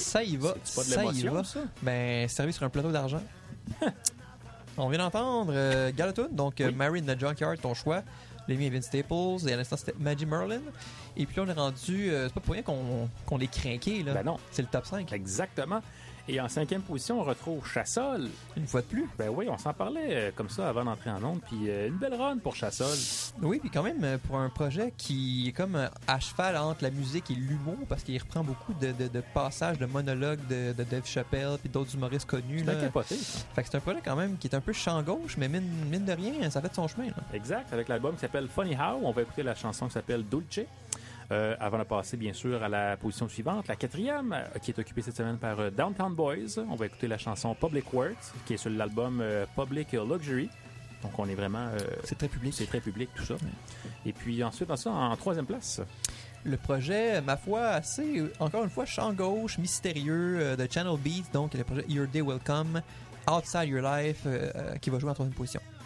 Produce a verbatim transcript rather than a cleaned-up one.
Ça y va. C'est pas de ça y l'émotion, va. ça? Ben, servi sur un plateau d'argent. On vient d'entendre euh, Galatune, donc euh, Oui. Married in the Junkyard, ton choix. Les miens, Vince Staples, et à l'instant, c'était Maggie Merlin. Et puis là, on est rendu. Euh, c'est pas pour rien qu'on, qu'on est crinqué, là. Ben non. C'est le top cinq. Exactement. Et en cinquième position, on retrouve Chassol. Une fois de plus. Ben oui, on s'en parlait euh, comme ça avant d'entrer en onde. Puis euh, une belle run pour Chassol. Oui, puis quand même, euh, pour un projet qui est comme euh, à cheval entre la musique et l'humour, parce qu'il reprend beaucoup de, de, de passages, de monologues de, de Dave Chappelle puis d'autres humoristes connus. C'est Là. capoté, ça. Fait que c'est un projet quand même qui est un peu champ gauche, mais mine, mine de rien, ça fait de son chemin. Là. Exact, avec l'album qui s'appelle Funny How. On va écouter la chanson qui s'appelle Dulce. Euh, avant de passer, bien sûr, à la position suivante, la quatrième, euh, qui est occupée cette semaine par euh, Downtown Boys. On va écouter la chanson Public Works, qui est sur l'album euh, Public Luxury. Donc, on est vraiment... Euh, c'est très public. C'est très public, tout ça. Ouais. Et puis, ensuite, dans ça, en troisième place... Le projet, ma foi, assez, encore une fois, champ gauche, mystérieux, euh, de Channel Beats, donc le projet Your Day Will Come, Outside Your Life, euh, euh, qui va jouer en troisième position.